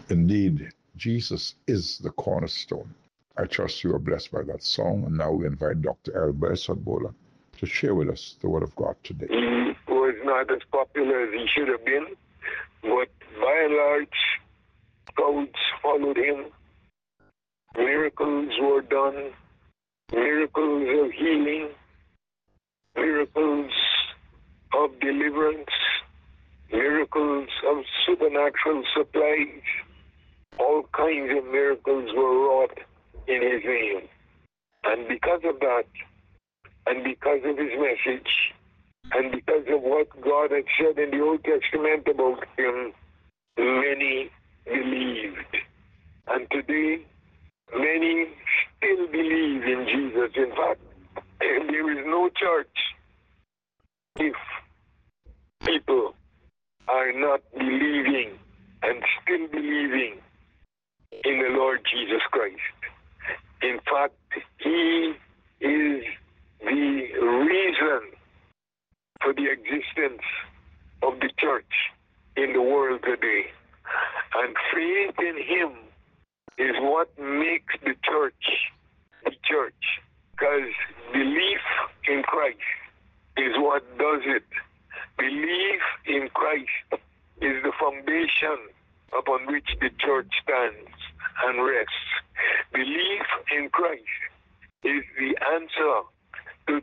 Indeed, Jesus is the cornerstone. I trust you are blessed by that song, and now we invite Dr. Albert Sadbola to share with us the Word of God today. He was not as popular as he should have been, but by and large, crowds followed him. Miracles were done, miracles of healing, miracles of deliverance, miracles of supernatural supplies. All kinds of miracles were wrought in his name. And because of that, and because of his message, and because of what God had said in the Old Testament about him, many believed. And today, many still believe in Jesus. In fact, there is no church if people are not believing and still believing in the Lord Jesus Christ. In fact, he is the reason for the existence of the church in the world today. And faith in him is what makes the church the church. Because belief in Christ is what does it. Belief in Christ is the foundation upon which the church stands and rests. Belief in Christ is the answer to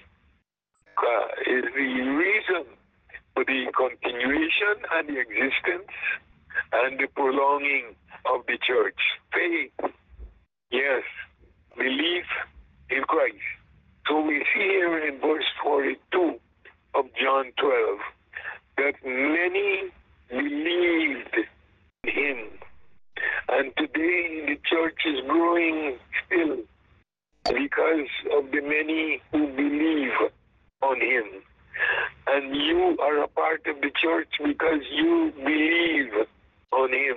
is the reason for the continuation and the existence and the prolonging of the church. Faith, yes, belief in Christ. So we see here in verse 42 of John 12 that many believed in him. And today the church is growing still because of the many who believe on him. And you are a part of the church because you believe on him.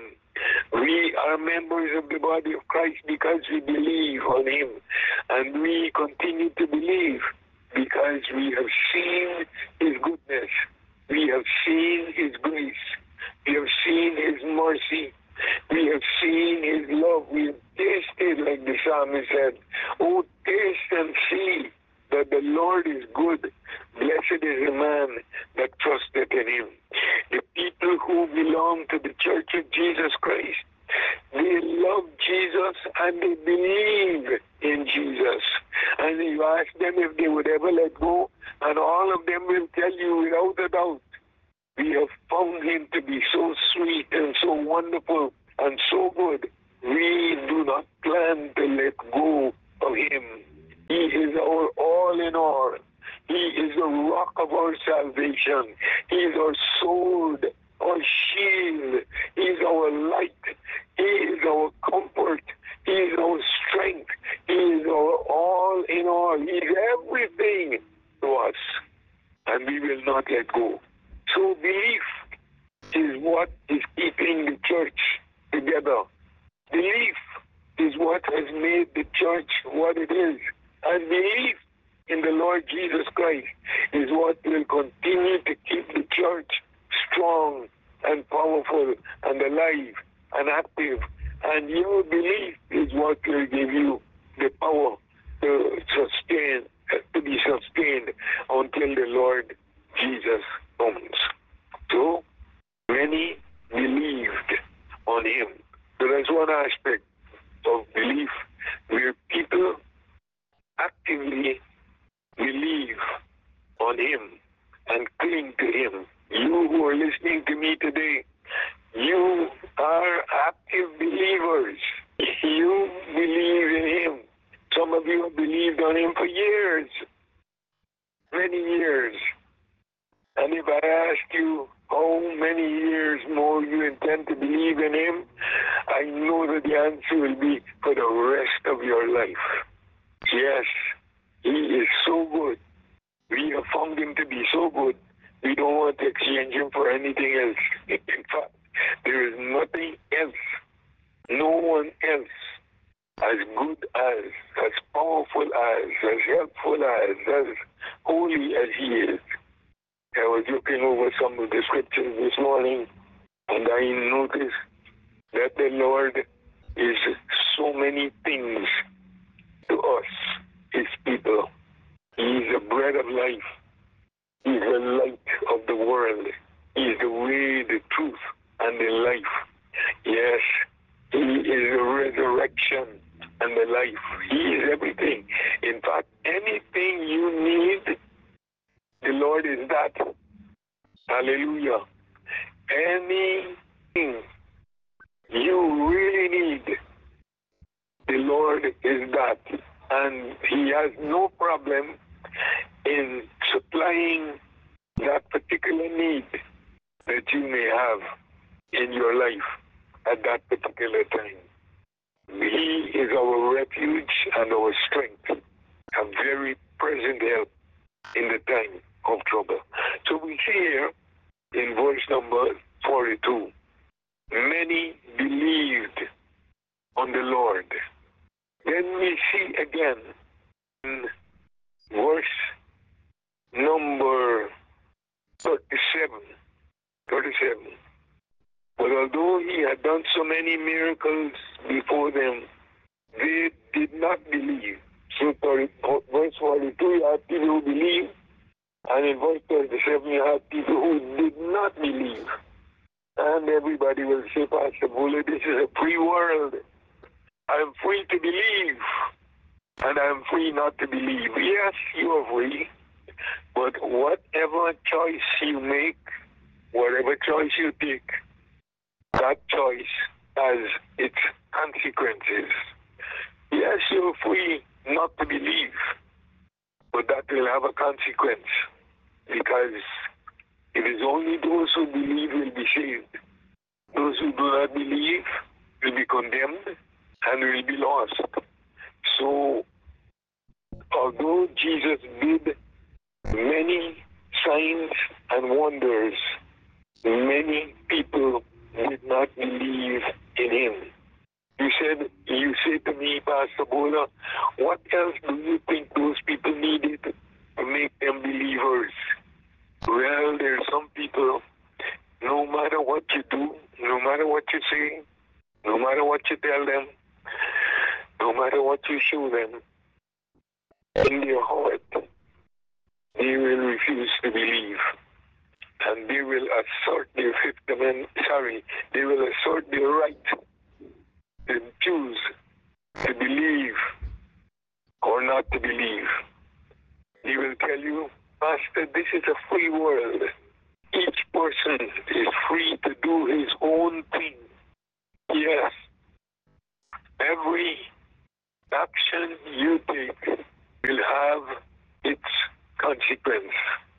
We are members of the body of Christ because we believe on him. And we continue to believe because we have seen his goodness. We have seen his grace. We have seen his mercy. We have seen his love. We have tasted, like the psalmist said, oh, taste and see that the Lord is good. Blessed is the man that trusteth in him. The people who belong to the Church of Jesus Christ, they love Jesus and they believe in Jesus. And you ask them if they would ever let go, and all of them will tell you without a doubt, we have found him to be so sweet and so wonderful and so good. We do not plan to let go of him. He is our all in all. He is the rock of our salvation. He is our sword, our shield. He is our light. He is our comfort. He is our strength. He is our all in all. He is everything to us. And we will not let go. So belief is what is keeping the church together. Belief is what has made the church what it is. And belief in the Lord Jesus Christ is what will continue to keep the church strong and powerful and alive and active. And your belief is what will give you the power to be sustained until the Lord Jesus comes. So many believed on him. So that's one aspect of belief where people actively believe on him and cling to him. You who are listening to me today, you are active believers. You believe in him. Some of you have believed on him for years, many years. And if I ask you how many years more you intend to believe in him, I know that the answer will be for the rest of your life. Yes, he is so good. We have found him to be so good, we don't want to exchange him for anything else. In fact, there is nothing else, no one else as good as powerful as helpful as holy as he is. I was looking over some of the scriptures this morning, and I noticed that the Lord is so many things to us, his people. He is the bread of life. He is the light of the world. He is the way, the truth, and the life. Yes, he is the resurrection and the life. He is everything. In fact, anything you need, the Lord is that. Hallelujah. Anything you really need, the Lord is that. And he has no problem in supplying that particular need that you may have in your life at that particular time. He is our refuge and our strength, a very present help in the time of trouble. So we see here in verse number 42, many believed on the Lord. Then we see again in verse number 37. But although he had done so many miracles before them, they did not believe. So verse 42, you have people who believe, and in verse 37, you have people who did not believe. And everybody will say, Pastor Buller, this is a free world. I'm free to believe, and I'm free not to believe. Yes, you are free, but whatever choice you make, whatever choice you take, that choice has its consequences. Yes, you're free not to believe, but that will have a consequence, because it is only those who believe will be saved. Those who do not believe will be condemned and will be lost. So, although Jesus did many signs and wonders, many people did not believe in him. You say to me, Pastor Bola, what else do you think those people needed to make them believers? Well, there are some people, no matter what you do, no matter what you say, no matter what you tell them, no matter what you show them, in their heart, they will refuse to believe. And they will assert their they will assert their right to choose to believe or not to believe. They will tell you, Pastor, this is a free world. Each person is free to do his own thing. Yes, every action you take will have its consequence.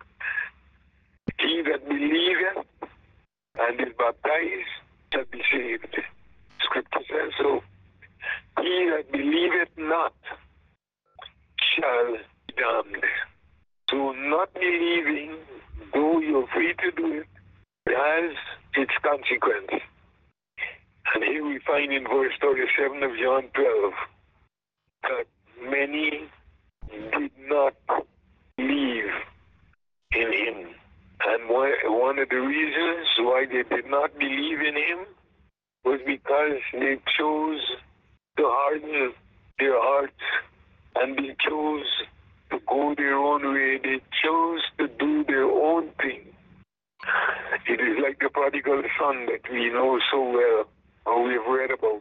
He that believeth and is baptized shall be saved. Scripture says so. He that believeth not shall be damned. So not believing, though you're free to do it, has its consequence. And here we find in verse 37 of John 12 that many did not believe in him. And one of the reasons why they did not believe in him was because they chose to harden their hearts, and they chose to go their own way. They chose to do their own thing. It is like the prodigal son that we know so well, or we've read about.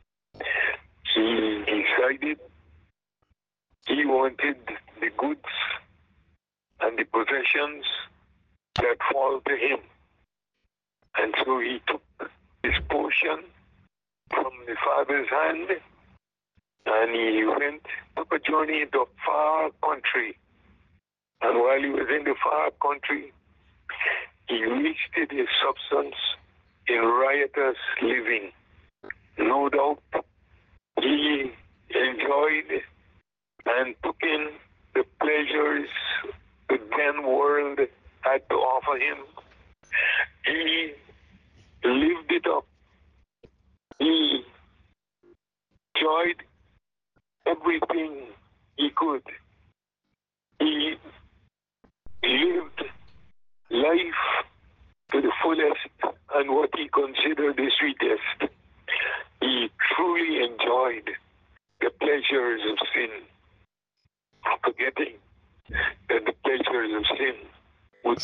He decided he wanted the goods and the possessions that fall to him. And so he took his portion from the father's hand, and he took a journey into a far country. And while he was in the far country, he wasted his substance in riotous living. No doubt he enjoyed and took in the pleasures the then world had to offer him. He lived it up. He enjoyed everything he could. He lived life to the fullest and what he considered the sweetest.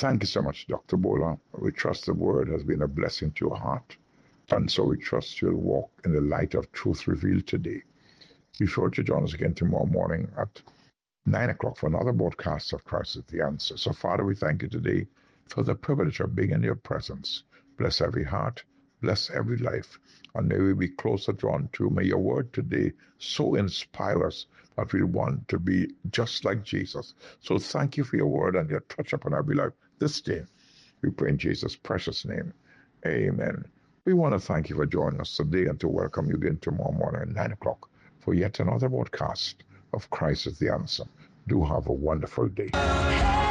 Thank you so much, Dr. Bola. We trust the word has been a blessing to your heart. And so we trust you'll walk in the light of truth revealed today. Be sure to join us again tomorrow morning at 9 o'clock for another broadcast of Christ is the Answer. So, Father, we thank you today for the privilege of being in your presence. Bless every heart, bless every life, and may we be closer drawn to. May your word today so inspire us that we want to be just like Jesus. So thank you for your word and your touch upon every life this day. We pray in Jesus' precious name. Amen. We want to thank you for joining us today and to welcome you again tomorrow morning at 9 o'clock for yet another broadcast of Christ is the Answer. Do have a wonderful day.